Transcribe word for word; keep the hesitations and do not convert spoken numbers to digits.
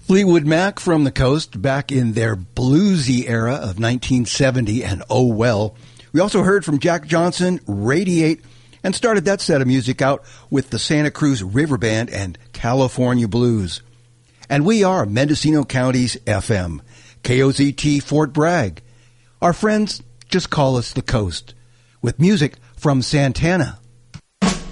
Fleetwood Mac from the coast back in their bluesy era of nineteen seventy and Oh Well. We also heard from Jack Johnson, Radiate, and started that set of music out with the Santa Cruz River Band and California Blues. And we are Mendocino County's F M, K O Z T Fort Bragg. Our friends just call us the Coast, with music from Santana.